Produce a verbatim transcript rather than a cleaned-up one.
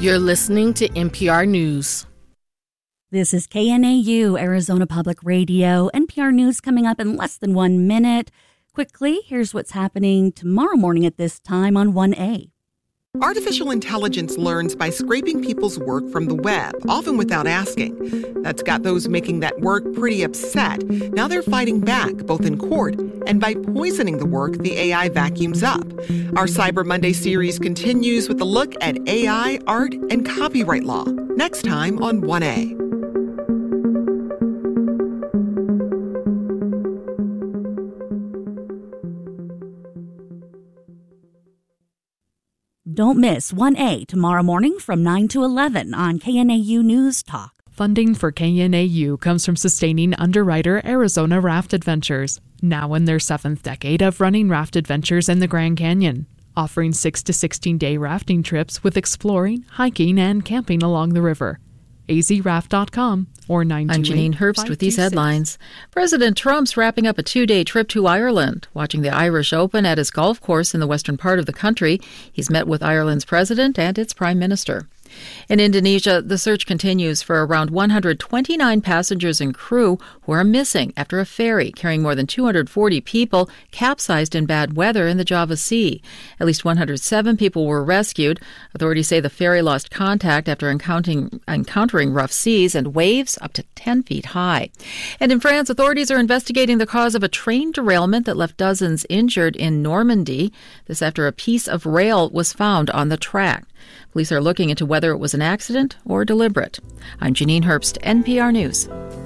You're listening to N P R News. This is K N A U, Arizona Public Radio. N P R News coming up in less than one minute. Quickly, here's what's happening tomorrow morning at this time on one A. Artificial intelligence learns by scraping people's work from the web, often without asking. That's got those making that work pretty upset. Now they're fighting back, both in court and by poisoning the work the A I vacuums up. Our Cyber Monday series continues with a look at A I, art, and copyright law. Next time on one A. Don't miss one A tomorrow morning from nine to eleven on K N A U News Talk. Funding for K N A U comes from sustaining underwriter Arizona Raft Adventures, now in their seventh decade of running raft adventures in the Grand Canyon, offering six to sixteen day rafting trips with exploring, hiking, and camping along the river. A Z raft dot com or nine two eight, I'm Janine Herbst with these headlines. President Trump's wrapping up a two-day trip to Ireland, watching the Irish Open at his golf course in the western part of the country. He's met with Ireland's president and its prime minister. In Indonesia, the search continues for around one hundred twenty-nine passengers and crew who are missing after a ferry carrying more than two hundred forty people capsized in bad weather in the Java Sea. At least one hundred seven people were rescued. Authorities say the ferry lost contact after encountering, encountering rough seas and waves up to ten feet high. And in France, authorities are investigating the cause of a train derailment that left dozens injured in Normandy. This after a piece of rail was found on the track. Police are looking into whether it was an accident or deliberate. I'm Janine Herbst, N P R News.